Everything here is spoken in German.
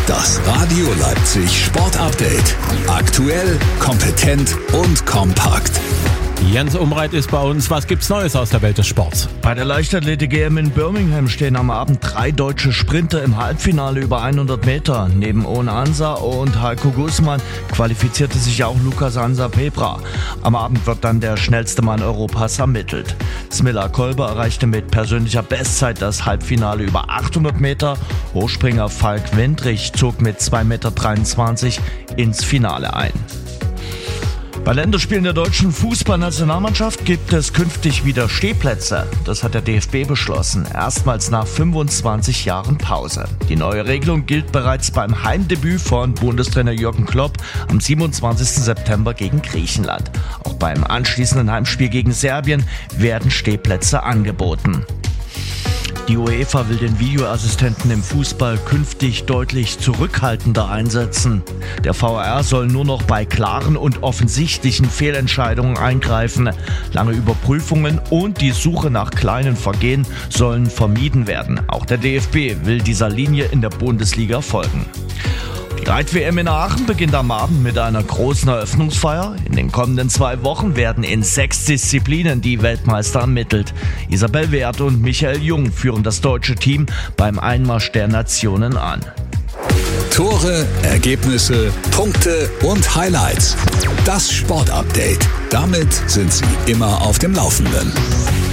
Das Radio Leipzig Sport Update. Aktuell, kompetent und kompakt. Jens Umreit ist bei uns. Was gibt's Neues aus der Welt des Sports? Bei der Leichtathletik-EM in Birmingham stehen am Abend 3 deutsche Sprinter im Halbfinale über 100 Meter. Neben Owen Ansa und Heiko Gußmann qualifizierte sich auch Lukas Hansa-Pebra. Am Abend wird dann der schnellste Mann Europas ermittelt. Smilla Kolber erreichte mit persönlicher Bestzeit das Halbfinale über 800 Meter. Hochspringer Falk Wendrich zog mit 2,23 Meter ins Finale ein. Bei Länderspielen der deutschen Fußballnationalmannschaft gibt es künftig wieder Stehplätze. Das hat der DFB beschlossen, erstmals nach 25 Jahren Pause. Die neue Regelung gilt bereits beim Heimdebüt von Bundestrainer Jürgen Klopp am 27. September gegen Griechenland. Auch beim anschließenden Heimspiel gegen Serbien werden Stehplätze angeboten. Die UEFA will den Videoassistenten im Fußball künftig deutlich zurückhaltender einsetzen. Der VAR soll nur noch bei klaren und offensichtlichen Fehlentscheidungen eingreifen. Lange Überprüfungen und die Suche nach kleinen Vergehen sollen vermieden werden. Auch der DFB will dieser Linie in der Bundesliga folgen. Die Reit-WM in Aachen beginnt am Abend mit einer großen Eröffnungsfeier. In den kommenden 2 Wochen werden in 6 Disziplinen die Weltmeister ermittelt. Isabel Wert und Michael Jung führen das deutsche Team beim Einmarsch der Nationen an. Tore, Ergebnisse, Punkte und Highlights. Das Sportupdate. Damit sind Sie immer auf dem Laufenden.